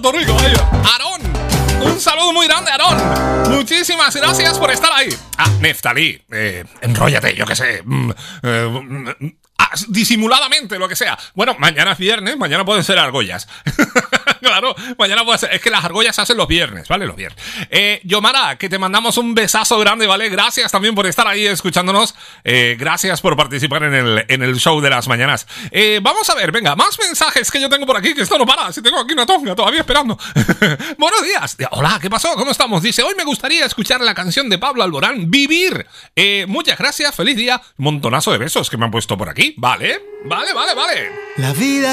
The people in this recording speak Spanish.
Puerto Rico. Aarón, un saludo muy grande, Aarón. Muchísimas gracias por estar ahí. Neftalí, enróllate, yo qué sé. Disimuladamente, lo que sea. Bueno, mañana es viernes, mañana pueden ser argollas. Claro, mañana puede ser. Es que las argollas se hacen los viernes, ¿vale? Los viernes. Yomara, que te mandamos un besazo grande, ¿vale? Gracias también por estar ahí escuchándonos. Gracias por participar en el show de las mañanas. Vamos a ver, venga, más mensajes que yo tengo por aquí, que esto no para. Si tengo aquí una tonga todavía esperando. Buenos días. Hola, ¿qué pasó? ¿Cómo estamos? Dice, hoy me gustaría escuchar la canción de Pablo Alborán, Vivir. Muchas gracias, feliz día. Un montonazo de besos que me han puesto por aquí. Vale. La vida